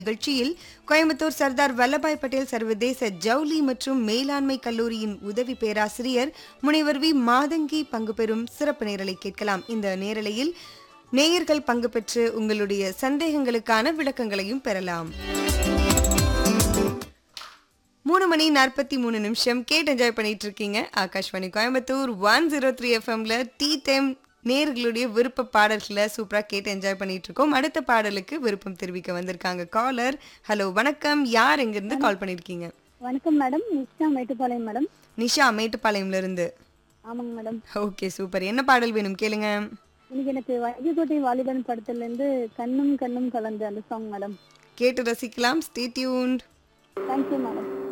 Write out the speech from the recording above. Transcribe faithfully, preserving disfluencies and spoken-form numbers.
நிகழ்ச்சியில் கோயம்புத்தூர் சர்தார் வல்லபாய் பட்டேல் சர்வதேச ஜவுளி மற்றும் மேலாண்மை கல்லூரியின் உதவி பேராசிரியர் முனைவர் வி மாதங்கி பங்கு பெறும் சிறப்பு நேரலை கேட்கலாம். இந்த நேரலையில் நேயர்கள் பங்கு பெற்று உங்களுடைய சந்தேகங்களுக்கான விளக்கங்களையும் பெறலாம். மூணு மணி நாற்பத்தி மூணு நிமிஷம் கேட்டு என்ஜாய் பண்ணிட்டு இருக்கீங்க. Akashvani Coimbatore one zero three எஃப்எம்ல டீ டைம் நேர்களுடைய விருப்ப பாடல்களை சூப்பரா கேட்டு என்ஜாய் பண்ணிட்டு இருக்கோம். அடுத்த பாடலுக்கு விருப்பம் தெரிவிக்க வந்திருக்காங்க காலர். ஹலோ, வணக்கம். யார் எங்க இருந்து கால் பண்ணிருக்கீங்க? வணக்கம் மேடம், நிஷா மேட்டுப்பாளையம் மேடம். நிஷா மேட்டுப்பாளையம்ல இருந்து. ஆமாங்க மேடம். Okay, super. என்ன பாடல் வேணும் கேளுங்க. இன்னைக்கு எனக்கு வைகைக்கோட்டை வாலிபன் படத்துல இருந்து கண்ணும் கண்ணும் கலந்து அந்த சாங் மேடம். கேட்டு ரசிக்கலாம். Stay tuned. Thank you madam.